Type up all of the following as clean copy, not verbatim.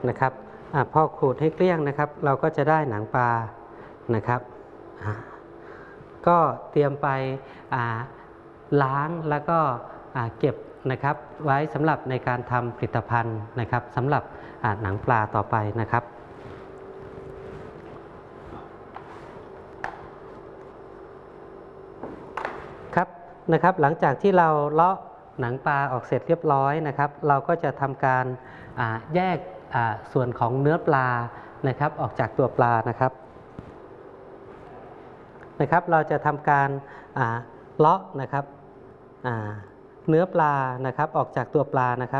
นะครับพอขูดให้เกลี้ยงนะครับเราก็จะได้หนังปลานะครับก็เตรียมไปล้างแล้วก็เก็บนะครับไว้สำหรับในการทำผลิตภัณฑ์นะครับสำหรับหนังปลาต่อไปนะครับนะครับหลังจากที่เราเลาะหนังปลาออกเสร็จเรียบร้อยนะครับเราก็จะทำการแยกส่วนของเนื้อปลานะครับออกจากตัวปลานะครับเราจะทำการเลาะนะครับเนื้อปลานะครับออกจากตัวปลานะครับ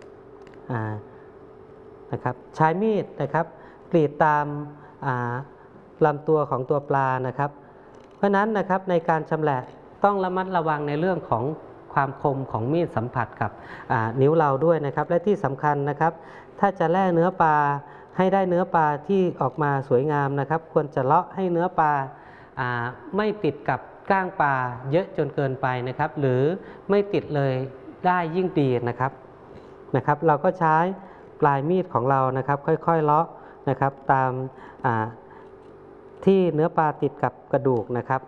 ใช้มีดนะครับกรีดตามลำตัวของตัวปลานะครับเพราะนั้นนะครับในการชำแหละต้องระมัดระวังในเรื่องของความคมของมีดสัมผัสกับนิ้วเราด้วยนะครับและที่สำคัญนะครับถ้าจะแล่เนื้อปลาให้ได้เนื้อปลาที่ออกมาสวยงามนะครับควรจะเลาะให้เนื้อปลาไม่ติดกับก้างปลาเยอะจนเกินไปนะครับหรือไม่ติดเลยได้ยิ่งดีนะครับเราก็ใช้ปลายมีดของเรานะครับค่อยๆเลาะนะครับตามที่เนื้อปลาติดกับกระดูกนะครับ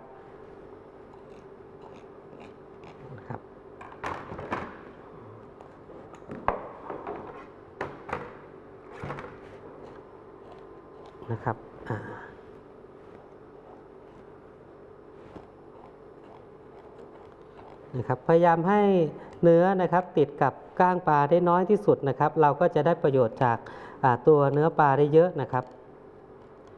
พยายามให้เนื้อนะครับติดกับก้างปลาได้น้อยที่สุดนะครับเราก็จะได้ประโยชน์จากตัวเนื้อปลาได้เยอะนะครับ